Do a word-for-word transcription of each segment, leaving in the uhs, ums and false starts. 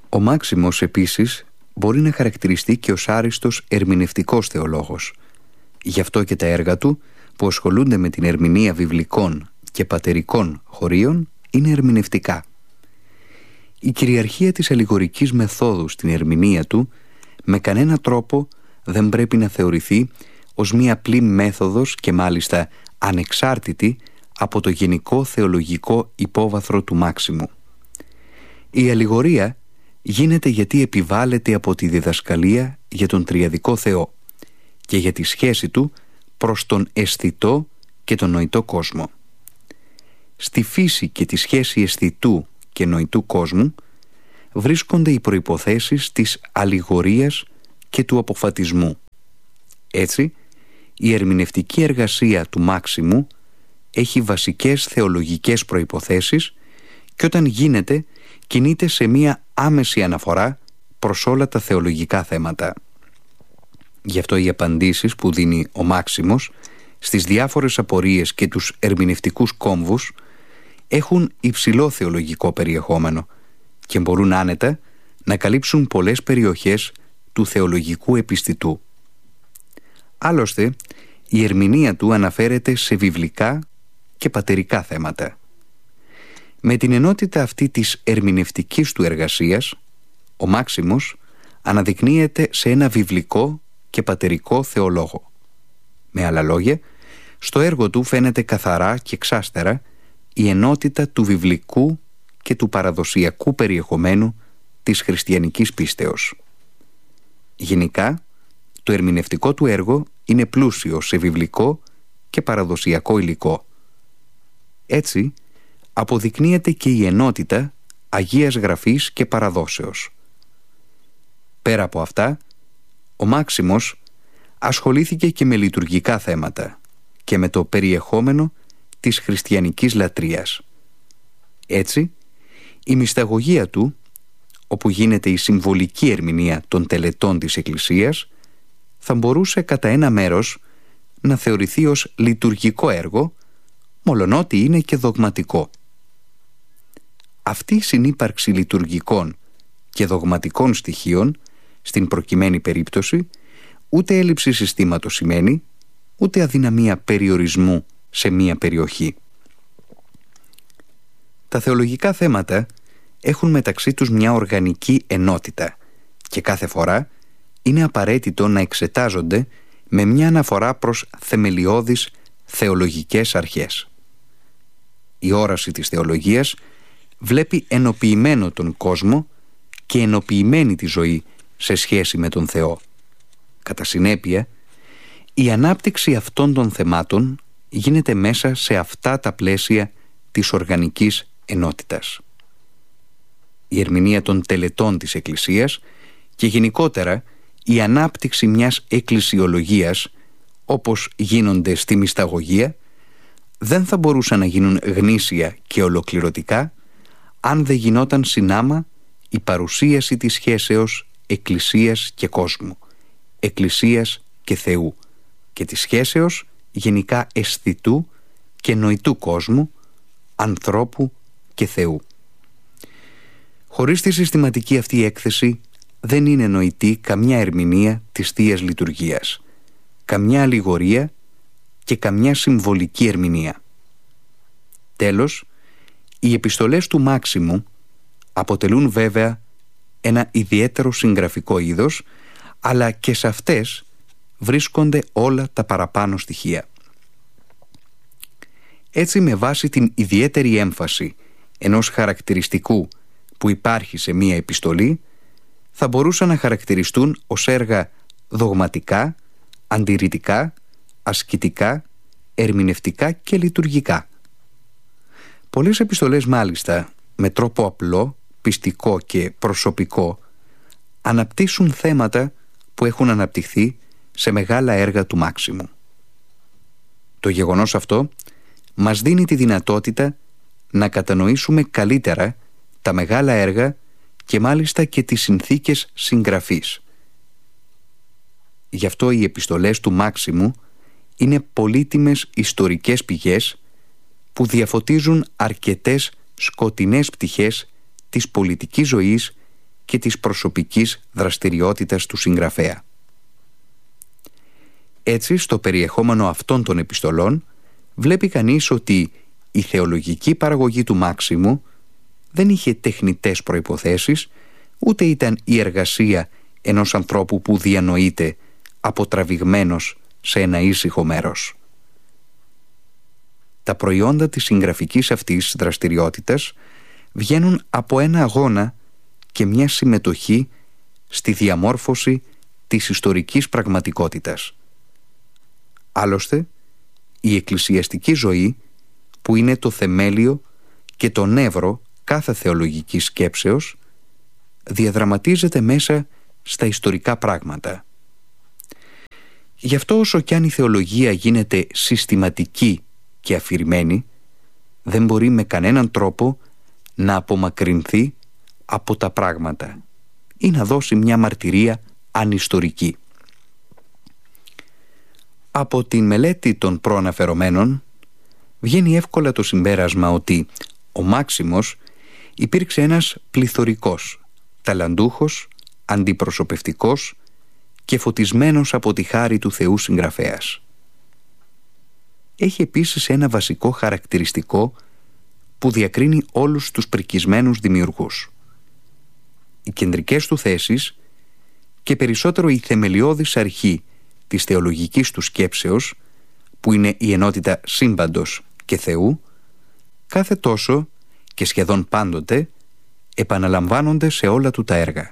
Ο Μάξιμος επίσης μπορεί να χαρακτηριστεί και ως άριστος ερμηνευτικός θεολόγος. Γι' αυτό και τα έργα του που ασχολούνται με την ερμηνεία βιβλικών και πατερικών χωρίων είναι ερμηνευτικά. Η κυριαρχία της αλληγορικής μεθόδου στην ερμηνεία του με κανένα τρόπο δεν πρέπει να θεωρηθεί ως μία απλή μέθοδος και μάλιστα ανεξάρτητη από το γενικό θεολογικό υπόβαθρο του Μάξιμου. Η αλληγορία γίνεται γιατί επιβάλλεται από τη διδασκαλία για τον τριαδικό Θεό και για τη σχέση του προς τον αισθητό και τον νοητό κόσμο. Στη φύση και τη σχέση αισθητού και νοητού κόσμου βρίσκονται οι προϋποθέσεις της αλληγορίας και του αποφατισμού. Έτσι, η ερμηνευτική εργασία του Μάξιμου έχει βασικές θεολογικές προϋποθέσεις και όταν γίνεται κινείται σε μία άμεση αναφορά προς όλα τα θεολογικά θέματα. Γι' αυτό οι απαντήσεις που δίνει ο Μάξιμος στις διάφορες απορίες και τους ερμηνευτικούς κόμβους έχουν υψηλό θεολογικό περιεχόμενο και μπορούν άνετα να καλύψουν πολλές περιοχές του θεολογικού επιστητού. Άλλωστε, η ερμηνεία του αναφέρεται σε βιβλικά και πατερικά θέματα. Με την ενότητα αυτή της ερμηνευτικής του εργασίας, ο Μάξιμος αναδεικνύεται σε ένα βιβλικό και πατερικό θεολόγο. Με άλλα λόγια, στο έργο του φαίνεται καθαρά και εξάστερα η ενότητα του βιβλικού και του παραδοσιακού περιεχομένου της χριστιανικής πίστεως. Γενικά, το ερμηνευτικό του έργο είναι πλούσιο σε βιβλικό και παραδοσιακό υλικό. Έτσι, αποδεικνύεται και η ενότητα Αγίας Γραφής και παραδόσεως. Πέρα από αυτά, ο Μάξιμος ασχολήθηκε και με λειτουργικά θέματα και με το περιεχόμενο της χριστιανικής λατρείας. Έτσι, η μυσταγωγία του, όπου γίνεται η συμβολική ερμηνεία των τελετών της Εκκλησίας, θα μπορούσε κατά ένα μέρος να θεωρηθεί ως λειτουργικό έργο, μολονότι είναι και δογματικό. Αυτή η συνύπαρξη λειτουργικών και δογματικών στοιχείων, στην προκειμένη περίπτωση, ούτε έλλειψη συστήματος σημαίνει, ούτε αδυναμία περιορισμού σε μία περιοχή. Τα θεολογικά θέματα έχουν μεταξύ τους μια οργανική ενότητα και κάθε φορά είναι απαραίτητο να εξετάζονται με μια αναφορά προς θεμελιώδεις θεολογικές αρχές. Η όραση της θεολογίας βλέπει ενοποιημένο τον κόσμο και ενοποιημένη τη ζωή σε σχέση με τον Θεό. Κατά συνέπεια, η ανάπτυξη αυτών των θεμάτων γίνεται μέσα σε αυτά τα πλαίσια της οργανικής ενότητας. Η ερμηνεία των τελετών της Εκκλησίας και γενικότερα η ανάπτυξη μιας εκκλησιολογίας, όπως γίνονται στη μυσταγωγία, δεν θα μπορούσαν να γίνουν γνήσια και ολοκληρωτικά αν δεν γινόταν συνάμα η παρουσίαση της σχέσεως Εκκλησίας και κόσμου, Εκκλησίας και Θεού και της σχέσεως γενικά αισθητού και νοητού κόσμου, ανθρώπου και Θεού. Χωρίς τη συστηματική αυτή έκθεση δεν είναι νοητή καμιά ερμηνεία της Θείας Λειτουργίας, καμιά αλληγορία και καμιά συμβολική ερμηνεία. Τέλος, οι επιστολές του Μάξιμου αποτελούν βέβαια ένα ιδιαίτερο συγγραφικό είδος, αλλά και σε αυτές βρίσκονται όλα τα παραπάνω στοιχεία. Έτσι, με βάση την ιδιαίτερη έμφαση ενός χαρακτηριστικού που υπάρχει σε μία επιστολή, θα μπορούσαν να χαρακτηριστούν ως έργα δογματικά, αντιρρητικά, ασκητικά, ερμηνευτικά και λειτουργικά. Πολλές επιστολές μάλιστα, με τρόπο απλό, πιστικό και προσωπικό, αναπτύσσουν θέματα που έχουν αναπτυχθεί σε μεγάλα έργα του Μάξιμου. Το γεγονός αυτό μας δίνει τη δυνατότητα να κατανοήσουμε καλύτερα τα μεγάλα έργα και μάλιστα και τις συνθήκες συγγραφής. Γι' αυτό οι επιστολές του Μάξιμου είναι πολύτιμες ιστορικές πηγές που διαφωτίζουν αρκετές σκοτεινές πτυχές της πολιτικής ζωής και της προσωπικής δραστηριότητας του συγγραφέα. Έτσι, στο περιεχόμενο αυτών των επιστολών βλέπει κανείς ότι η θεολογική παραγωγή του Μάξιμου δεν είχε τεχνητές προϋποθέσεις, ούτε ήταν η εργασία ενός ανθρώπου που διανοείται αποτραβηγμένος σε ένα ήσυχο μέρος. Τα προϊόντα της συγγραφικής αυτής δραστηριότητας βγαίνουν από ένα αγώνα και μια συμμετοχή στη διαμόρφωση της ιστορικής πραγματικότητας. Άλλωστε, η εκκλησιαστική ζωή, που είναι το θεμέλιο και το νεύρο κάθε θεολογικής σκέψεως, διαδραματίζεται μέσα στα ιστορικά πράγματα. Γι' αυτό, όσο κι αν η θεολογία γίνεται συστηματική και αφηρημένη, δεν μπορεί με κανέναν τρόπο να απομακρυνθεί από τα πράγματα ή να δώσει μια μαρτυρία ανιστορική. Από την μελέτη των προαναφερομένων βγαίνει εύκολα το συμπέρασμα ότι ο Μάξιμος υπήρξε ένας πληθωρικός, ταλαντούχος, αντιπροσωπευτικός και φωτισμένος από τη χάρη του Θεού συγγραφέας. Έχει επίσης ένα βασικό χαρακτηριστικό που διακρίνει όλους τους πρικισμένους δημιουργούς. Οι κεντρικές του θέσεις και περισσότερο η θεμελιώδης αρχή της θεολογικής του σκέψεως, που είναι η ενότητα σύμπαντος και Θεού, κάθε τόσο και σχεδόν πάντοτε επαναλαμβάνονται σε όλα του τα έργα.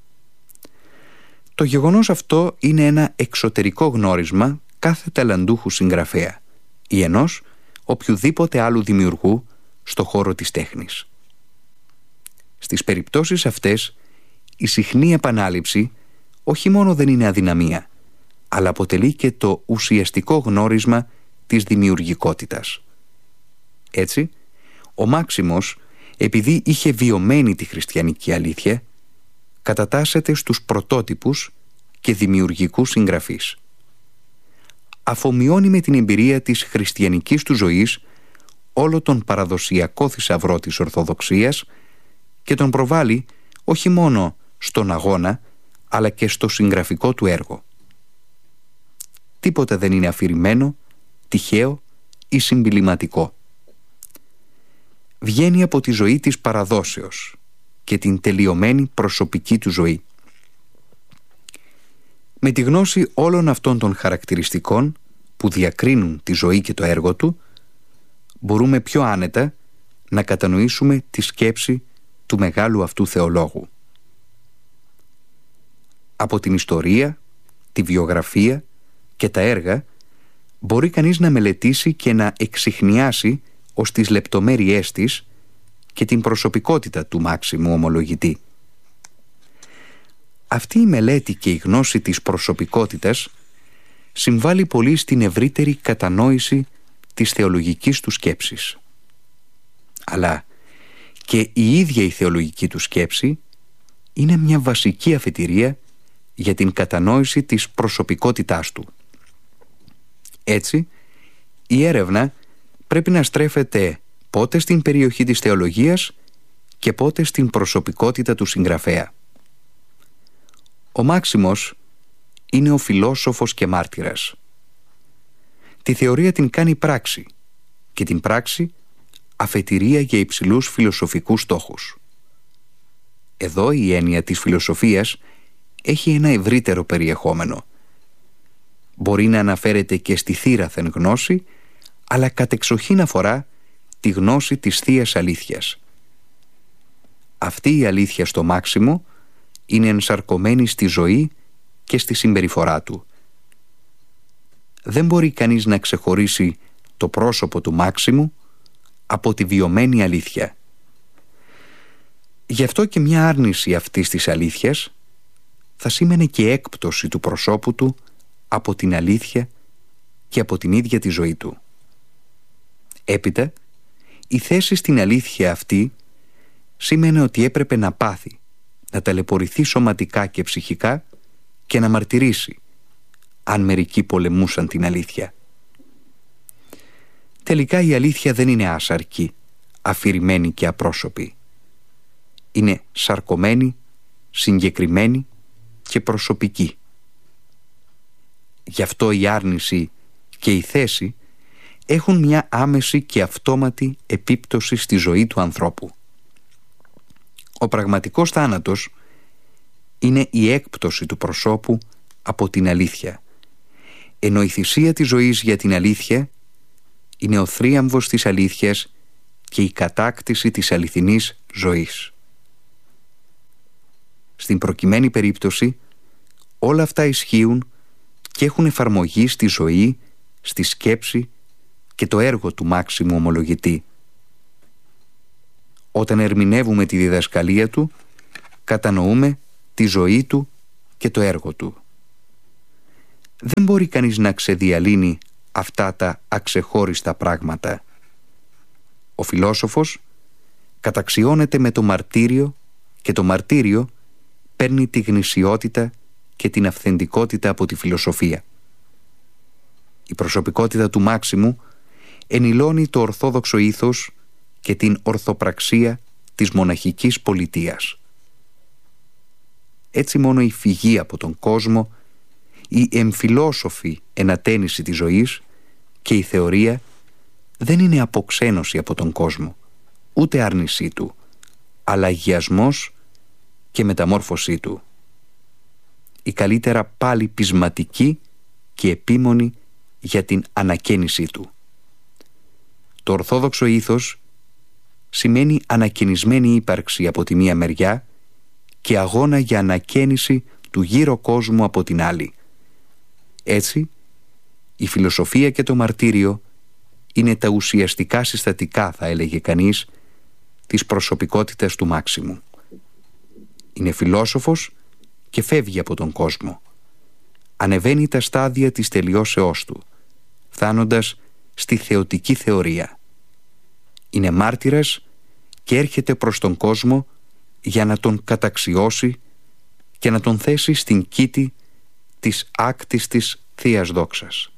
Το γεγονός αυτό είναι ένα εξωτερικό γνώρισμα κάθε ταλαντούχου συγγραφέα ή ενός οποιουδήποτε άλλου δημιουργού στο χώρο της τέχνης. Στις περιπτώσεις αυτές, η συχνή επανάληψη όχι μόνο δεν είναι αδυναμία, αλλά αποτελεί και το ουσιαστικό γνώρισμα της δημιουργικότητας. Έτσι, ο Μάξιμος, επειδή είχε βιωμένη τη χριστιανική αλήθεια, κατατάσσεται στους πρωτότυπους και δημιουργικούς συγγραφείς. Αφομοιώνει με την εμπειρία της χριστιανικής του ζωής όλο τον παραδοσιακό θησαυρό της Ορθοδοξίας και τον προβάλλει όχι μόνο στον αγώνα, αλλά και στο συγγραφικό του έργο. Τίποτε δεν είναι αφηρημένο, τυχαίο ή συμπιληματικό. Βγαίνει από τη ζωή της παραδόσεως και την τελειωμένη προσωπική του ζωή. Με τη γνώση όλων αυτών των χαρακτηριστικών που διακρίνουν τη ζωή και το έργο του, μπορούμε πιο άνετα να κατανοήσουμε τη σκέψη του μεγάλου αυτού θεολόγου. Από την ιστορία, τη βιογραφία και τα έργα μπορεί κανείς να μελετήσει και να εξιχνιάσει ως τις λεπτομέρειές της και την προσωπικότητα του Μάξιμου ομολογητή. Αυτή η μελέτη και η γνώση της προσωπικότητας συμβάλλει πολύ στην ευρύτερη κατανόηση της θεολογικής του σκέψης. Αλλά και η ίδια η θεολογική του σκέψη είναι μια βασική αφετηρία για την κατανόηση της προσωπικότητάς του. Έτσι, η έρευνα πρέπει να στρέφεται πότε στην περιοχή της θεολογίας και πότε στην προσωπικότητα του συγγραφέα. Ο Μάξιμος είναι ο φιλόσοφος και μάρτυρας. Τη θεωρία την κάνει πράξη και την πράξη αφετηρία για υψηλούς φιλοσοφικούς στόχους. Εδώ η έννοια της φιλοσοφίας έχει ένα ευρύτερο περιεχόμενο. Μπορεί να αναφέρεται και στη θύραθεν γνώση, αλλά κατεξοχήν αφορά τη γνώση της Θείας Αλήθειας. Αυτή η αλήθεια στο Μάξιμο είναι ενσαρκωμένη στη ζωή και στη συμπεριφορά του. Δεν μπορεί κανείς να ξεχωρίσει το πρόσωπο του Μάξιμου από τη βιωμένη αλήθεια. Γι' αυτό και μια άρνηση αυτής της αλήθειας θα σήμαινε και έκπτωση του προσώπου του από την αλήθεια και από την ίδια τη ζωή του. Έπειτα, η θέση στην αλήθεια αυτή σήμαινε ότι έπρεπε να πάθει, να ταλαιπωρηθεί σωματικά και ψυχικά και να μαρτυρήσει, αν μερικοί πολεμούσαν την αλήθεια. Τελικά η αλήθεια δεν είναι άσαρκη, αφηρημένη και απρόσωπη. Είναι σαρκωμένη, συγκεκριμένη και προσωπική. Γι' αυτό η άρνηση και η θέση έχουν μια άμεση και αυτόματη επίπτωση στη ζωή του ανθρώπου. Ο πραγματικός θάνατος είναι η έκπτωση του προσώπου από την αλήθεια, ενώ η θυσία της ζωής για την αλήθεια είναι ο θρίαμβος της αλήθειας και η κατάκτηση της αληθινής ζωής. Στην προκειμένη περίπτωση όλα αυτά ισχύουν και έχουν εφαρμογή στη ζωή, στη σκέψη και το έργο του μάξιμου ομολογητή. Όταν ερμηνεύουμε τη διδασκαλία του, κατανοούμε τη ζωή του και το έργο του. Δεν μπορεί κανείς να ξεδιαλύνει αυτά τα αξεχώριστα πράγματα. Ο φιλόσοφος καταξιώνεται με το μαρτύριο και το μαρτύριο παίρνει τη γνησιότητα και την αυθεντικότητα από τη φιλοσοφία. Η προσωπικότητα του Μάξιμου ενηλώνει το ορθόδοξο ήθος και την ορθοπραξία της μοναχικής πολιτείας. Έτσι μόνο η φυγή από τον κόσμο, η εμφιλόσοφη ενατένιση της ζωής και η θεωρία δεν είναι αποξένωση από τον κόσμο, ούτε άρνησή του, αλλά αγιασμός και μεταμόρφωσή του. Η καλύτερα πάλι πεισματική και επίμονη για την ανακαίνισή του. Το ορθόδοξο ήθος σημαίνει ανακαινισμένη ύπαρξη από τη μία μεριά και αγώνα για ανακαίνιση του γύρω κόσμου από την άλλη. Έτσι, η φιλοσοφία και το μαρτύριο είναι τα ουσιαστικά συστατικά, θα έλεγε κανείς, της προσωπικότητας του Μάξιμου. Είναι φιλόσοφος και φεύγει από τον κόσμο. Ανεβαίνει τα στάδια της τελειώσεώς του, φτάνοντας στη θεωτική θεωρία. Είναι μάρτυρας και έρχεται προς τον κόσμο για να τον καταξιώσει και να τον θέσει στην κήτη της άκτιστης Θείας Δόξας.